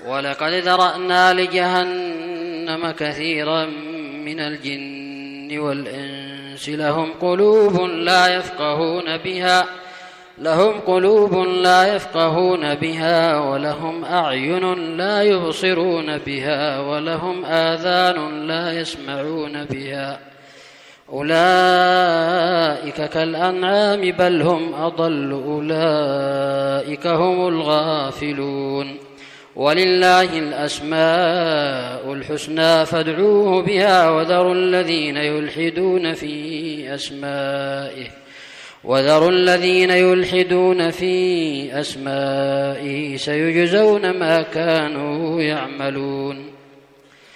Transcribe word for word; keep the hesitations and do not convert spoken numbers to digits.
ولقد ذرأنا لجهنم كثيرا من الجن والإنس لهم قلوب لا يفقهون بها لهم قلوب لا يفقهون بها ولهم أعين لا يبصرون بها ولهم آذان لا يسمعون بها أولئك كالأنعام بل هم أضل أولئك هم الغافلون ولله الأسماء الحسنى فادعوه بها وذروا الذين يلحدون في أسمائه وذروا الذين يلحدون في أسمائه سيجزون ما كانوا يعملون